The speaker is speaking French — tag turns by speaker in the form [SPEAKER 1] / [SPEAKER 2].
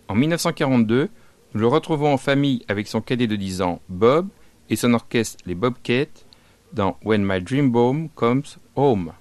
[SPEAKER 1] En 1942, nous le retrouvons en famille avec son cadet de 10 ans, Bob, et son orchestre, les Bobcats, dans When My Dream Home Comes Home.